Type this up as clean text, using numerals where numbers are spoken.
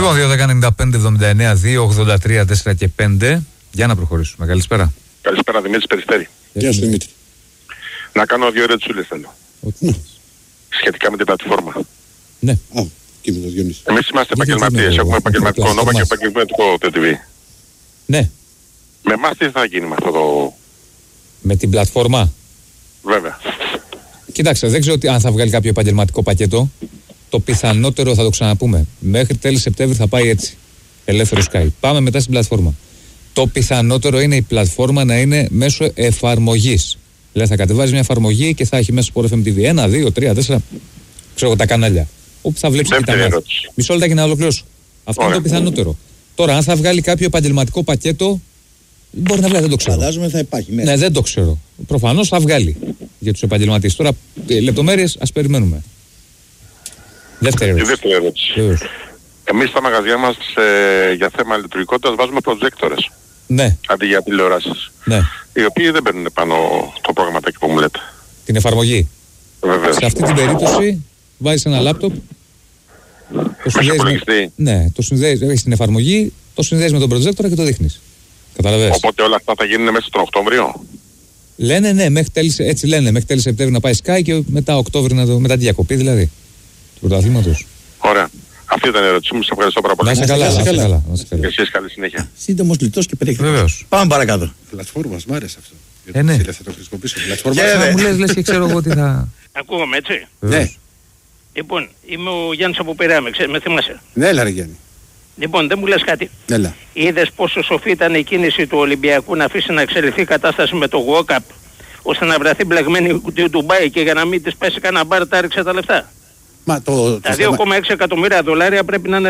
Λοιπόν, 2-10-95-79-2-83-4 και 5. Για να προχωρήσουμε. Καλησπέρα. Καλησπέρα, Δημήτρης Περιστέρη. Γεια σου, Δημήτρη. Να κάνω 2 ερωτησούλες θέλω. Σχετικά με την πλατφόρμα. Ναι. Και με το Διονύση. Εμείς είμαστε επαγγελματίες. Έχουμε επαγγελματικό νόμο και επαγγελματικό TTV. Ναι. Με εμάς τι θα γίνει με αυτό το... Με την πλατφόρμα. Βέβαια. Κοιτάξτε, δεν ξέρω αν θα βγάλει κάποιο επαγγελματικό πακέτο. Το πιθανότερο θα το ξαναπούμε. Μέχρι τέλη Σεπτέμβρη θα πάει έτσι. Ελεύθερο Sky. Πάμε μετά στην πλατφόρμα. Το πιθανότερο είναι η πλατφόρμα να είναι μέσω εφαρμογής. Δηλαδή θα κατεβάζει μια εφαρμογή και θα έχει μέσα Sport FM TV 1, 2, 3, 4. Ξέρω τα κανάλια. Όπου θα βλέπει και τα μάτια. Μισό λεπτάκι να ολοκληρώσω. Αυτό είναι το πιθανότερο. Τώρα, αν θα βγάλει κάποιο επαγγελματικό πακέτο, μπορεί να βγάλει, δεν το ξέρω. Φαντάζομαι θα υπάρχει. Ναι, δεν το ξέρω. Προφανώς θα βγάλει για τους επαγγελματίες. Τώρα, λεπτομέρειες ας περιμένουμε. Δεύτερη ερώτηση. Εμείς στα μαγαζιά μας για θέμα λειτουργικότητας βάζουμε προτζέκτορες. Ναι. Αντί για τηλεοράσεις. Ναι. Οι οποίοι δεν παίρνουν πάνω το προγραμματάκι που μου λέτε. Την εφαρμογή. Βεβαίως. Σε αυτή την περίπτωση βάζεις ένα λάπτοπ. Το συνδέεις, έχεις την εφαρμογή, το συνδέεις με τον προτζέκτορα και το δείχνεις. Καταλαβαίνεις. Οπότε όλα αυτά θα γίνουν μέσα στον Οκτώβριο. Λένε ναι, μέχρι τέλη Σεπτέμβρη να πάει Sky και μετά Οκτώβρη μετά τη διακοπή δηλαδή του πρωταθλήματος. Ωραία. Αυτή ήταν η ερώτησή μου. Σε ευχαριστώ πάρα πολύ. Να είσαι καλά. Και εσείς καλή συνέχεια. Σύντομος, λιτός και περιεκτικός. Πάμε παρακάτω. Πλατφόρμας, μ' άρεσε αυτό. Ναι. Θα το χρησιμοποιήσω. Πλατφόρμα. Μου λες και ξέρω εγώ τι θα... Ακούγομαι έτσι. Ναι. Λοιπόν, είμαι ο Γιάννης από Πειραιά, με θυμάσαι. Ναι, έλα ρε Γιάννη. Λοιπόν, δεν μου λες κάτι. Έλα. Είδες πόσο σοφή ήταν η κίνηση του Ολυμπιακού να αφήσει να εξελιχθεί η κατάσταση με το Γουόκαπ, ώστε να βρεθεί μπλεγμένη του Ντουμπάι και για να μην της πέσει κανένα μπάρ τα έριξε τα λεφτά. Τα 2,6 εκατομμύρια δολάρια πρέπει να είναι